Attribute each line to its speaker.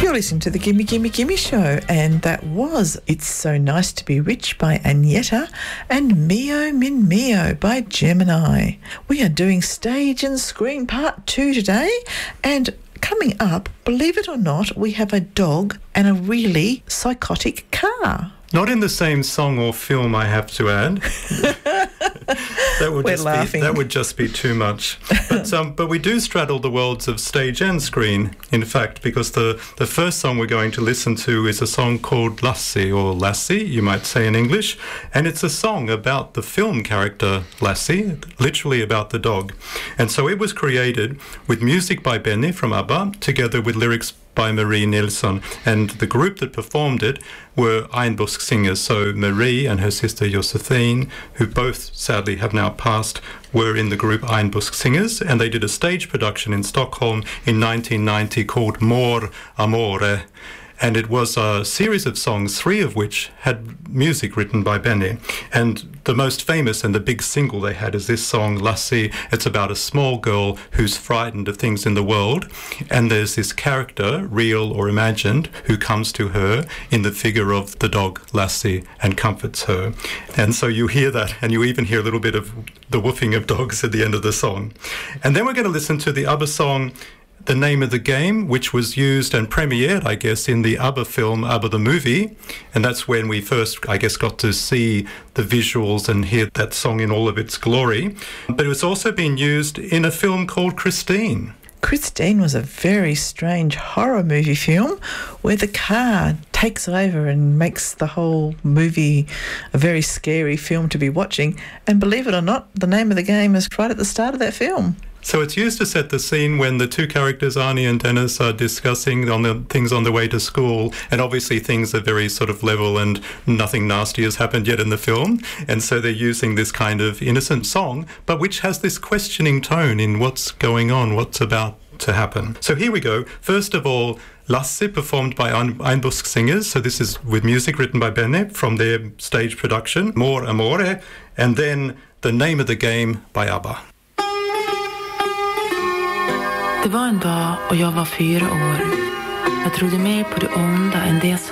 Speaker 1: You're listening to the Gimme Gimme Gimme Show, and that was It's So Nice to Be Rich by Agneta and Mio Min Mio by Gemini. We are doing Stage and Screen Part 2 today, and coming up, believe it or not, we have a dog and a really psychotic car.
Speaker 2: Not in the same song or film, I have to add. That would just be too much. But we do straddle the worlds of stage and screen, in fact, because the first song we're going to listen to is a song called Lassie, or Lassie, you might say in English, and it's a song about the film character Lassie, literally about the dog. And so it was created with music by Benny from ABBA, together with lyrics by Marie Nilsson, and the group that performed it were Einbusk singers. So Marie and her sister Josephine, who both sadly have now passed, were in the group Einbusk Singers, and they did a stage production in Stockholm in 1990 called More Amore. And it was a series of songs, 3 of which had music written by Benny. And the most famous and the big single they had is this song, Lassie. It's about a small girl who's frightened of things in the world. And there's this character, real or imagined, who comes to her in the figure of the dog, Lassie, and comforts her. And so you hear that, and you even hear a little bit of the woofing of dogs at the end of the song. And then we're going to listen to the ABBA song, The Name of the Game, which was used and premiered, I guess, in the ABBA film, ABBA the Movie. And that's when we first, I guess, got to see the visuals and hear that song in all of its glory. But it was also being used in a film called Christine.
Speaker 1: Christine was a very strange horror movie film where the car takes over and makes the whole movie a very scary film to be watching. And believe it or not, the name of the game is right at the start of that film.
Speaker 2: So it's used to set the scene when the two characters, Arnie and Dennis, are discussing on the things on the way to school, and obviously things are very sort of level and nothing nasty has happened yet in the film, and so they're using this kind of innocent song, but which has this questioning tone in what's going on, what's about to happen. So here we go. First of all, Lassie, performed by Einbusk Singers, so this is with music written by Benny from their stage production, More Amore, and then The Name of the Game by ABBA.
Speaker 3: Det var en dag och jag var 4 år. Jag trodde mer på det onda än det som